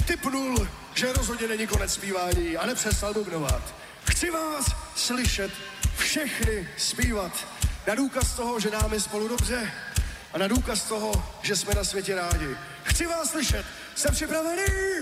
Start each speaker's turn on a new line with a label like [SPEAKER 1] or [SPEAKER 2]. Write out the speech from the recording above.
[SPEAKER 1] tipnul, že rozhodně není konec zpívání a nepřestal bubnovat. Chci vás slyšet všechny zpívat. Na důkaz toho, že dáme spolu dobře a na důkaz toho, že jsme na světě rádi. Chci vás slyšet. Jste připravený?